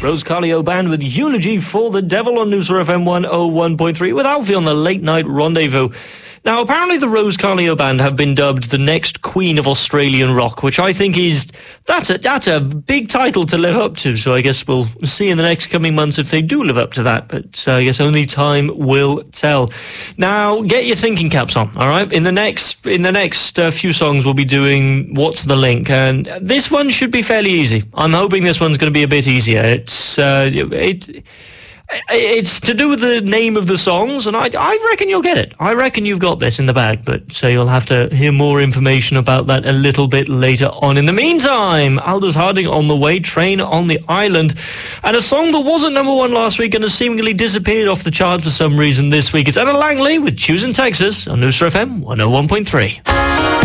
Rose Carlio Band with Eulogy for the Devil on Newsra FM 101.3 with Alfie on the Late Night Rendezvous. Now, apparently the Rose Carlio Band have been dubbed the next queen of Australian rock, which I think that's a big title to live up to. So I guess we'll see in the next coming months if they do live up to that. But I guess only time will tell. Now, get your thinking caps on, all right? In the next few songs, we'll be doing What's the Link? And this one should be fairly easy. I'm hoping this one's going to be a bit easier. It's to do with the name of the songs, and I reckon you'll get it. I reckon you've got this in the bag, but so you'll have to hear more information about that a little bit later on. In the meantime, Aldous Harding on the way, Train on the Island, and a song that wasn't number one last week and has seemingly disappeared off the chart for some reason this week. It's Etta Langley with Choosing Texas on Newsra FM 101.3.